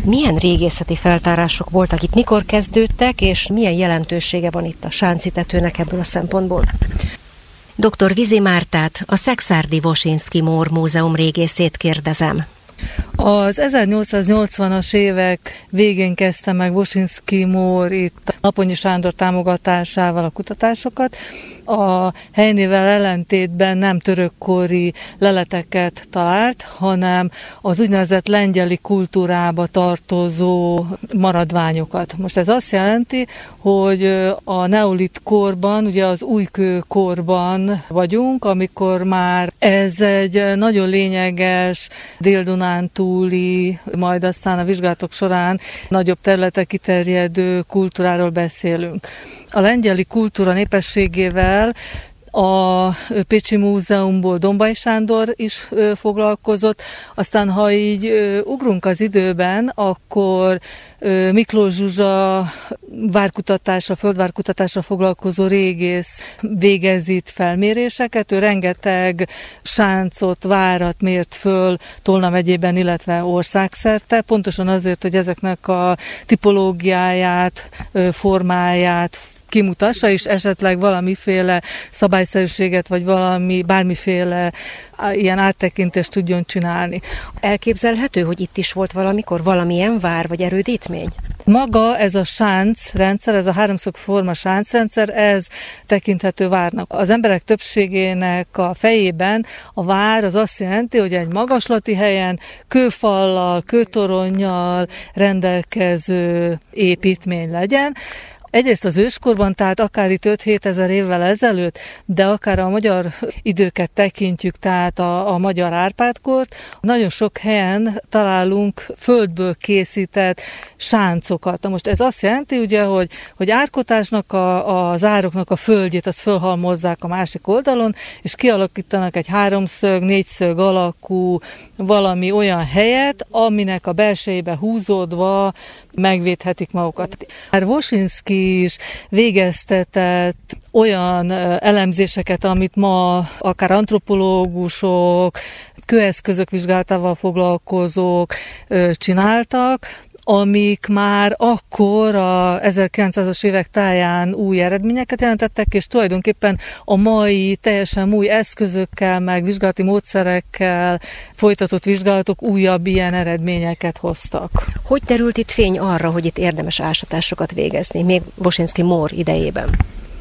Milyen régészeti feltárások voltak itt, mikor kezdődtek, és milyen jelentősége van itt a Sánci-tetőnek ebből a szempontból? Dr. Vizi Mártát, a Szekszárdi Wosinski Mór Múzeum régészét kérdezem. Az 1880-as évek végén kezdte meg Wosinski Mór itt Naponyi Sándor támogatásával a kutatásokat. A helynével ellentétben nem törökkori leleteket talált, hanem az úgynevezett lengyeli kultúrába tartozó maradványokat. Most ez azt jelenti, hogy a neolit korban, ugye az újkőkorban vagyunk, amikor már ez egy nagyon lényeges Dél-Dunántúli, majd aztán a vizsgálatok során nagyobb területek kiterjedő kultúráról beszélünk. A lengyeli kultúra népességével a Pécsi Múzeumból Dombai Sándor is foglalkozott, aztán ha így ugrunk az időben, akkor Miklós Zsuzsa földvárkutatásra foglalkozó régész végez itt felméréseket. Ő rengeteg sáncot, várat mért föl Tolna megyében, illetve országszerte, pontosan azért, hogy ezeknek a tipológiáját, formáját kimutassa, és esetleg valamiféle szabályszerűséget, vagy bármiféle ilyen áttekintést tudjon csinálni. Elképzelhető, hogy itt is volt valamikor valamilyen vár vagy erődítmény? Maga ez a sáncrendszer, ez a háromszög forma sáncrendszer, ez tekinthető várnak. Az emberek többségének a fejében a vár az azt jelenti, hogy egy magaslati helyen kőfallal, kőtoronnyal rendelkező építmény legyen. Egyrészt az őskorban, tehát akár itt 5-7 ezer évvel ezelőtt, de akár a magyar időket tekintjük, tehát a magyar Árpád-kort, nagyon sok helyen találunk földből készített sáncokat. Na most ez azt jelenti, ugye, hogy árkotásnak az ároknak a földjét, azt fölhalmozzák a másik oldalon, és kialakítanak egy háromszög, négyszög alakú valami olyan helyet, aminek a belsejébe húzódva megvédhetik magukat. Wosinski is végeztetett olyan elemzéseket, amit ma akár antropológusok, kőeszközök vizsgálatával foglalkozók csináltak, amik már akkor a 1900-as évek táján új eredményeket jelentettek, és tulajdonképpen a mai teljesen új eszközökkel, meg vizsgálati módszerekkel folytatott vizsgálatok újabb ilyen eredményeket hoztak. Hogy derült itt fény arra, hogy itt érdemes ásatásokat végezni, még Wosinski Mór idejében?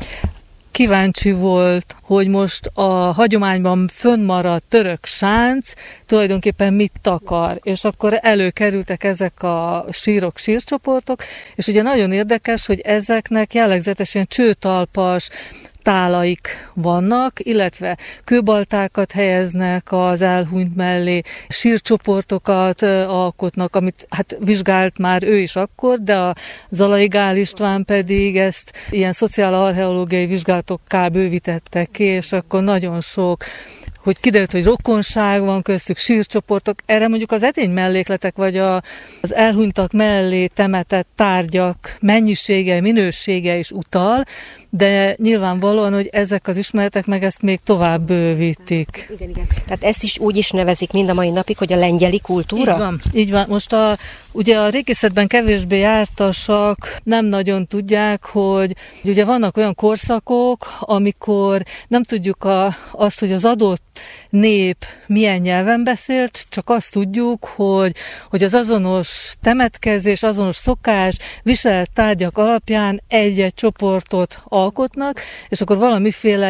Kíváncsi volt, hogy most a hagyományban fönnmaradt török sánc tulajdonképpen mit takar, és akkor előkerültek ezek a sírcsoportok, és ugye nagyon érdekes, hogy ezeknek jellegzetesen csőtalpas tálaik vannak, illetve kőbaltákat helyeznek az elhunyt mellé, sírcsoportokat alkotnak, amit hát vizsgált már ő is akkor, de a Zalai Gál István pedig ezt ilyen szociál-archeológiai vizsgálatokká bővítette ki, és akkor nagyon sok, hogy kiderült, hogy rokonság van köztük, sírcsoportok, erre mondjuk az edény mellékletek, vagy az elhunytak mellé temetett tárgyak mennyisége, minősége is utal, de nyilvánvalóan, hogy ezek az ismeretek meg ezt még tovább bővítik. Igen. Tehát ezt is úgy is nevezik mind a mai napig, hogy a lengyeli kultúra? Így van. Most ugye a régészetben kevésbé jártasak nem nagyon tudják, hogy ugye vannak olyan korszakok, amikor nem tudjuk azt, hogy az adott nép milyen nyelven beszélt, csak azt tudjuk, hogy az azonos temetkezés, azonos szokás, viselt tárgyak alapján egy-egy csoportot alkotnak, és akkor valamiféle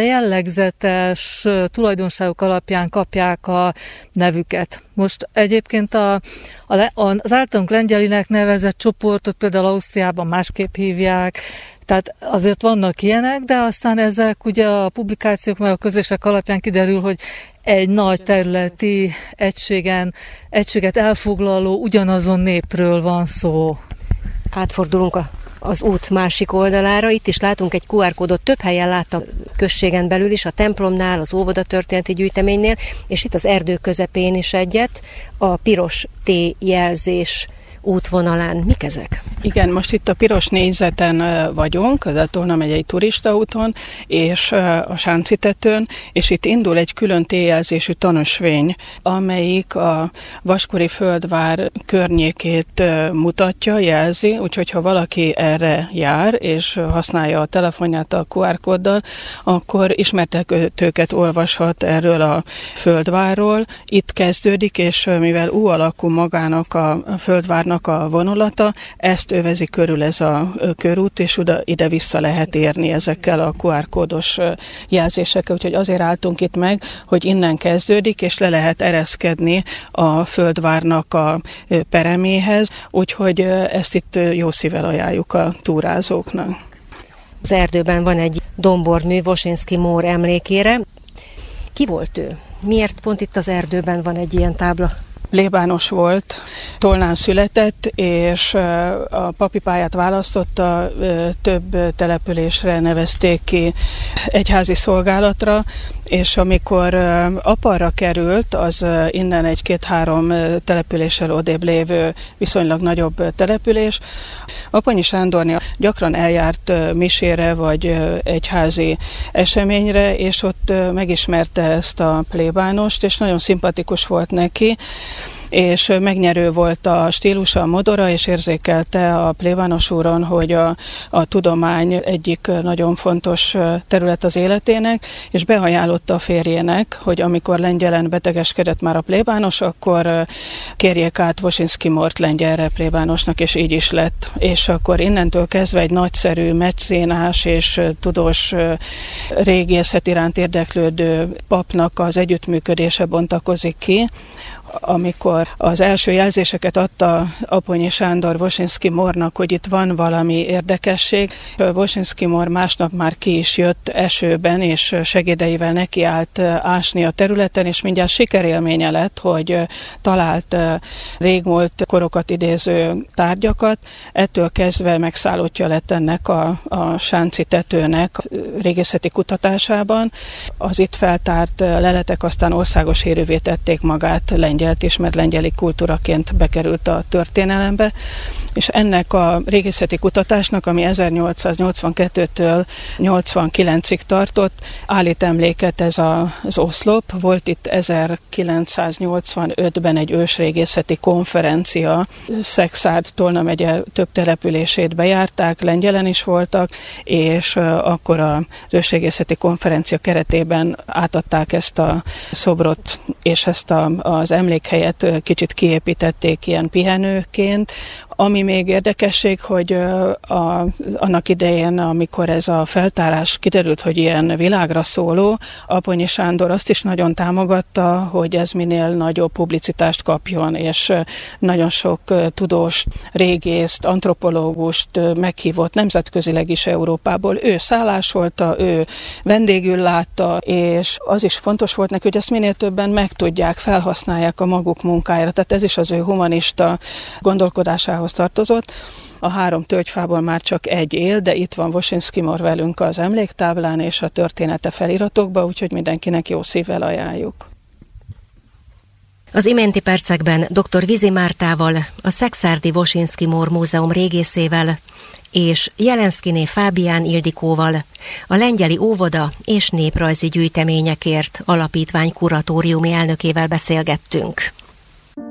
jellegzetes tulajdonságok alapján kapják a nevüket. Most egyébként az általunk lengyelinek nevezett csoportot például Ausztriában másképp hívják, tehát azért vannak ilyenek, de aztán ezek ugye a publikációk meg a közlések alapján kiderül, hogy egy nagy területi egységet elfoglaló ugyanazon népről van szó. Átfordulunk az út másik oldalára. Itt is látunk egy QR kódot, több helyen láttam községen belül is, a templomnál, az óvoda történeti gyűjteménynél, és itt az erdő közepén is egyet, a piros T jelzés útvonalán. Mik ezek? Igen, most itt a piros négyzeten vagyunk, a Tolna megyei turistaúton, és a Sáncitetőn, és itt indul egy külön T-jelzésű tanösvény, amelyik a vaskori földvár környékét mutatja, jelzi, úgyhogy ha valaki erre jár, és használja a telefonját a QR kóddal, akkor ismertetőket olvashat erről a földvárról. Itt kezdődik, és mivel U alakú magának a földvárnak a vonulata, ezt övezi körül ez a körút, és ide-vissza lehet érni ezekkel a QR kódos jelzésekkel, úgyhogy azért álltunk itt meg, hogy innen kezdődik, és le lehet ereszkedni a földvárnak a pereméhez, úgyhogy ezt itt jó szívvel ajánljuk a túrázóknak. Az erdőben van egy dombormű Woszyński Mór emlékére. Ki volt ő? Miért pont itt az erdőben van egy ilyen tábla? Plébános volt, Tolnán született, és a papi pályát választotta, több településre nevezték ki egyházi szolgálatra, és amikor Aparra került, az innen egy 2-3 településsel odébb lévő viszonylag nagyobb település, Aponyi Sándorné gyakran eljárt misére vagy egyházi eseményre, és ott megismerte ezt a plébánost, és nagyon szimpatikus volt neki, és megnyerő volt a stílusa, a modora, és érzékelte a plébános úron, hogy a tudomány egyik nagyon fontos terület az életének, és beajánlotta a férjének, hogy amikor lengyelen betegeskedett már a plébános, akkor kérjék át Woszyński Mórt lengyelre plébánosnak, és így is lett. És akkor innentől kezdve egy nagyszerű mecénás és tudós régészet iránt érdeklődő papnak az együttműködése bontakozik ki, amikor az első jelzéseket adta Aponyi Sándor Woszyński Mórnak, hogy itt van valami érdekesség. Woszyński Mór másnap már ki is jött esőben, és segédeivel nekiállt ásni a területen, és mindjárt sikerélménye lett, hogy talált régmúlt korokat idéző tárgyakat. Ettől kezdve megszállottja lett ennek a Sáncitetőnek régészeti kutatásában. Az itt feltárt leletek aztán országos hírűvé tették magát, lengyelt is, mert lengyeli kultúraként bekerült a történelembe, és ennek a régészeti kutatásnak, ami 1882-től 89-ig tartott, állít emléket ez az oszlop. Volt itt 1985-ben egy ősrégészeti konferencia, Szexárd, Tolna megye több települését bejárták, lengyelen is voltak, és akkor az ősrégészeti konferencia keretében átadták ezt a szobrot, és ezt az emlékhelyet kicsit kiépítették ilyen pihenőként. Ami még érdekesség, hogy annak idején, amikor ez a feltárás kiderült, hogy ilyen világra szóló, Aponyi Sándor azt is nagyon támogatta, hogy ez minél nagyobb publicitást kapjon, és nagyon sok tudós, régészt, antropológust meghívott nemzetközileg is Európából. Ő szállásolta, ő vendégül látta, és az is fontos volt neki, hogy ezt minél többen megtudják, felhasználják a maguk munkájára. Tehát ez is az ő humanista gondolkodásához tartozott. A 3 tölgyfából már csak egy él, de itt van Woszyński Mór velünk az emléktáblán és a története feliratokban, úgyhogy mindenkinek jó szívvel ajánljuk. Az iménti percekben dr. Vizi Mártával, a Szexárdi Woszyński Mór Múzeum régészével és Jelenszkiné Fábián Ildikóval, a Lengyeli Óvoda és Néprajzi Gyűjteményekért Alapítvány kuratóriumi elnökével beszélgettünk.